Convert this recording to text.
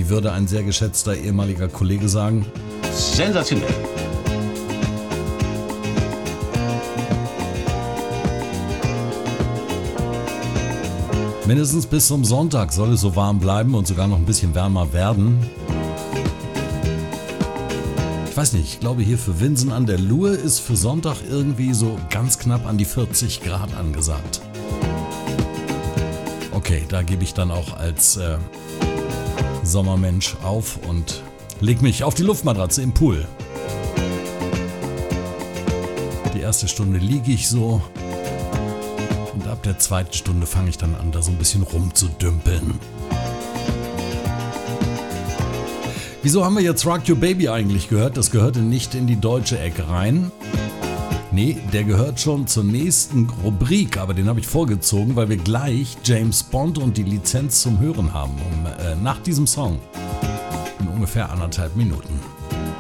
Wie würde ein sehr geschätzter ehemaliger Kollege sagen? Sensationell. Mindestens bis zum Sonntag soll es so warm bleiben und sogar noch ein bisschen wärmer werden. Ich weiß nicht, ich glaube hier für Winsen an der Luhe ist für Sonntag irgendwie so ganz knapp an die 40 Grad angesagt. Okay, da gebe ich dann auch als Sommermensch auf und leg mich auf die Luftmatratze im Pool. Die erste Stunde liege ich so. Und ab der zweiten Stunde fange ich dann an, da so ein bisschen rumzudümpeln. Wieso haben wir jetzt Rock Your Baby eigentlich gehört? Das gehörte nicht in die deutsche Ecke rein. Nee, der gehört schon zur nächsten Rubrik, aber den habe ich vorgezogen, weil wir gleich James Bond und die Lizenz zum Hören haben. Nach diesem Song. In ungefähr 1,5 Minuten.